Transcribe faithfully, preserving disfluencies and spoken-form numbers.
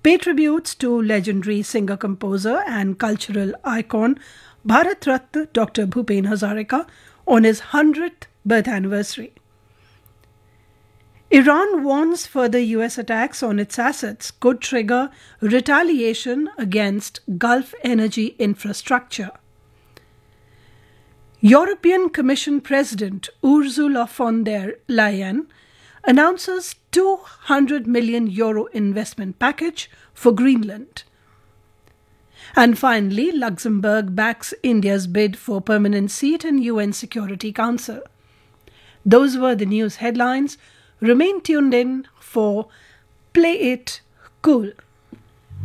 pay tributes to legendary singer-composer and cultural icon Bharat Ratna Doctor Bhupen Hazarika on his one hundredth birth anniversary. Iran warns further U S attacks on its assets could trigger retaliation against Gulf energy infrastructure. European Commission President Ursula von der Leyen announces two hundred million euro investment package for Greenland. And finally, Luxembourg backs India's bid for permanent seat in U N Security Council. Those were the news headlines. Remain tuned in for Play It Cool.